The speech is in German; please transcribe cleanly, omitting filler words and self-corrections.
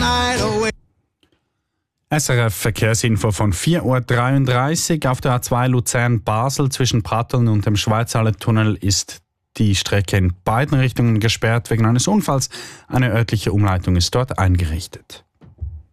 night away. SRF Verkehrsinfo von 4.33 Uhr. Auf der A2 Luzern-Basel zwischen Pratteln und dem Schweizhallentunnel ist die Strecke in beiden Richtungen gesperrt wegen eines Unfalls. Eine örtliche Umleitung ist dort eingerichtet.